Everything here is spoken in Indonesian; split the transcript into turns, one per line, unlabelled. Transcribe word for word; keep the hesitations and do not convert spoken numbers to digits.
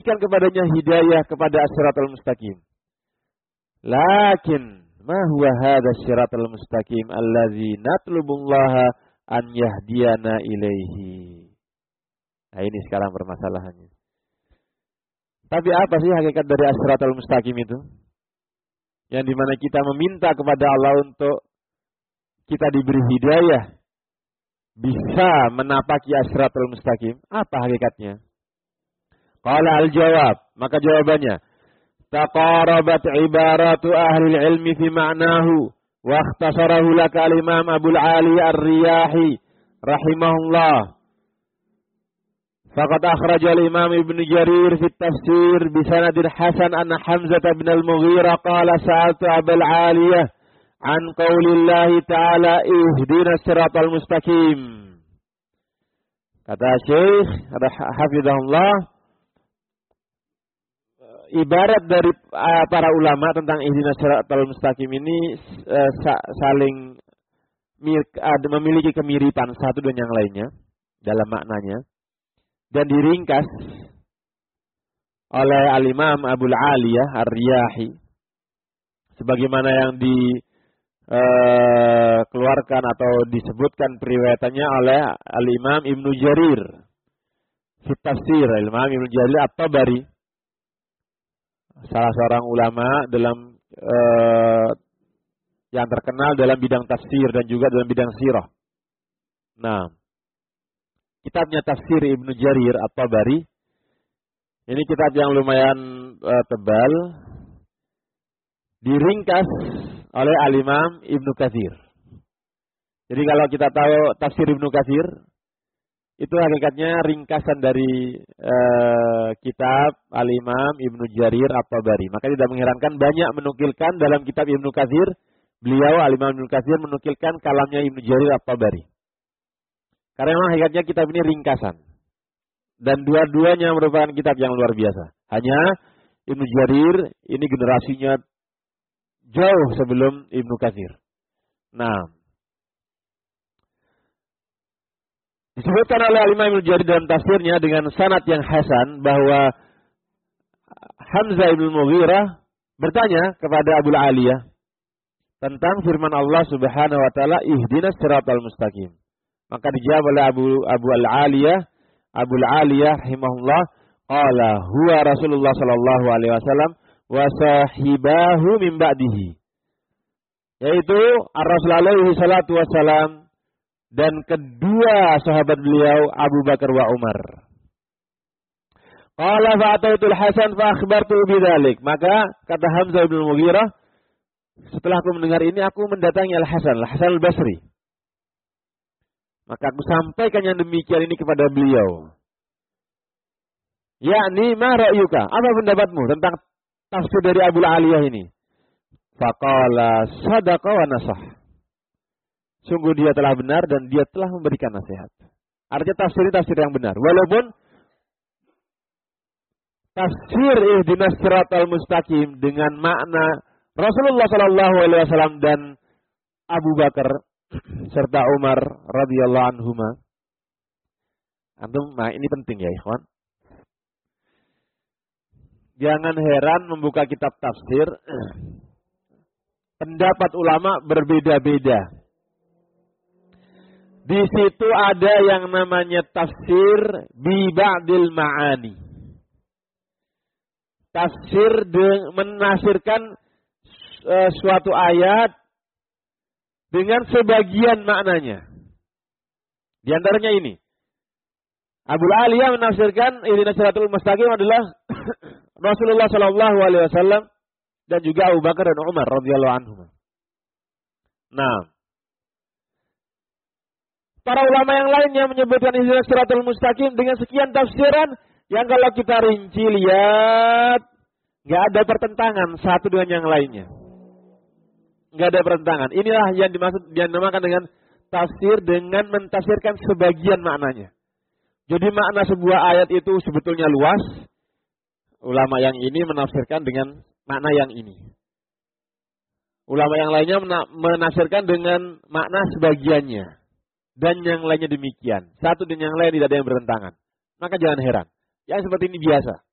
memberikan kepadanya hidayah kepada as-siratal mustaqim. Lakin ma huwa hadha as-siratal mustaqim allazi natlubullaha an yahdiyana ilaihi. Nah, ini sekarang permasalahannya. Tapi apa sih hakikat dari as-siratal mustaqim itu? Yang dimana kita meminta kepada Allah untuk kita diberi hidayah, bisa menapaki as-siratal mustaqim. Apa hakikatnya? Qala al-jawab, maka jawabannya, taqarabat ibaratu ahli ilmi fi ma'nahu, wa ikhtasarahu laka al-imam Abul Ali ar-Riyahi, rahimahullah. Faqad akhraja al-imam Ibn Jarir fi tafsir bisanadin hasan anna Hamzah bin al-Mughirah qala sa'altu Abul Aliyah an qaulillahi ta'ala ihdinas siratal mustaqim. Kata Syekh hafizahullah, ibarat dari uh, para ulama tentang ihdinas siratal mustaqim ini uh, saling uh, memiliki kemiripan satu dengan yang lainnya dalam maknanya, dan diringkas oleh al-Imam Abul Aliyah ar-Riyahi sebagaimana yang dikeluarkan uh, atau disebutkan periwayatannya oleh al-Imam Ibn Jarir fi tafsir, al-Imam Ibn Jarir at-Tabari, salah seorang ulama dalam uh, yang terkenal dalam bidang tafsir dan juga dalam bidang sirah. Nah, kitabnya tafsir Ibnu Jarir at-Tabari, ini kitab yang lumayan uh, tebal, diringkas oleh al-Imam Ibnu Katsir. Jadi kalau kita tahu tafsir Ibnu Katsir, itu hakikatnya ringkasan dari uh, kitab al-Imam Ibnu Jarir at-Tabari. Maka tidak mengherankan banyak menukilkan dalam kitab Ibnu Katsir, beliau al-Imam Ibnu Katsir menukilkan kalamnya Ibnu Jarir at-Tabari. Karena memang hakikatnya kitab ini ringkasan. Dan dua-duanya merupakan kitab yang luar biasa. Hanya Ibnu Jarir ini generasinya jauh sebelum Ibnu Katsir. Nah, disebutkan oleh Imam Ibnu Jarir dalam tafsirnya dengan sanad yang hasan bahwa Hamzah bin Mughirah bertanya kepada Abul Aliyah tentang firman Allah Subhanahu wa taala, ihdinas siratal mustaqim. Maka dijawab oleh Abu Abu Al-Aliyah, Abu Al-Aliyah rahimahullah, qala huwa Rasulullah sallallahu alaihi wasallam wa sahibahu min ba'dihi. Yaitu Ar-Rasul alaihi salatu wasalam dan kedua sahabat beliau Abu Bakar wa Umar. Qala fa'ataitul Hasan fa akhbartu bidzalik. Maka kata Hamzah bin Mughirah, setelah aku mendengar ini aku mendatangi Al-Hasan, Al-Hasan Al-Basri. Maka aku sampaikan yang demikian ini kepada beliau. Yakni ma ra'yuka? Apa pendapatmu tentang tafsir dari Abu Aliyah ini? Faqala sadaqa wa nasah. Sungguh dia telah benar dan dia telah memberikan nasihat. Artinya tafsir ini tafsir yang benar. Walaupun tafsir ihdinas siratal mustaqim dengan makna Rasulullah sallallahu alaihi wasallam dan Abu Bakar serta Umar radhiyallahu anhuma. Antum, nah ini penting ya ikhwan. Jangan heran membuka kitab tafsir, pendapat ulama berbeda-beda. Di situ ada yang namanya tafsir bi ba'dil ma'ani. Tafsir de, menafsirkan uh, suatu ayat dengan sebagian maknanya. Di antaranya ini. Abul Aliyah menafsirkan ihdinas siratal mustaqim adalah Rasulullah sallallahu alaihi wasallam dan juga Abu Bakar dan Umar radhiyallahu anhum. Nah, para ulama yang lainnya menyebutkan ihdinas siratal mustaqim dengan sekian tafsiran yang kalau kita rinci lihat nggak ada pertentangan satu dengan yang lainnya. Nggak ada pertentangan. Inilah yang dimaksud yang dinamakan dengan tafsir dengan mentafsirkan sebagian maknanya. Jadi makna sebuah ayat itu sebetulnya luas. Ulama yang ini menafsirkan dengan makna yang ini. Ulama yang lainnya menafsirkan dengan makna sebagiannya. Dan yang lainnya demikian. Satu dan yang lain tidak ada yang bertentangan. Maka jangan heran. Yang seperti ini biasa.